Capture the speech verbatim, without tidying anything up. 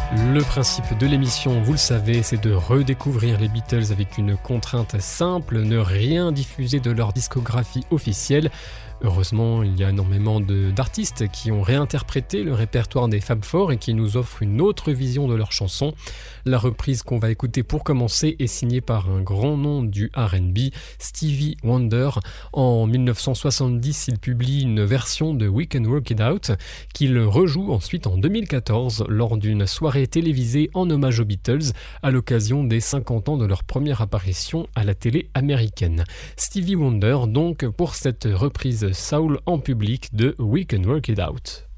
Le principe de l'émission, vous le savez, c'est de redécouvrir les Beatles avec une contrainte simple, ne rien diffuser de leur discographie officielle. Heureusement, il y a énormément de, d'artistes qui ont réinterprété le répertoire des Fab Four et qui nous offrent une autre vision de leurs chansons. La reprise qu'on va écouter pour commencer est signée par un grand nom du R and B, Stevie Wonder. En dix-neuf cent soixante-dix, il publie une version de We Can Work It Out qu'il rejoue ensuite en deux mille quatorze lors d'une soirée télévisée en hommage aux Beatles à l'occasion des cinquante ans de leur première apparition à la télé américaine. Stevie Wonder donc pour cette reprise soul en public de We Can Work It Out.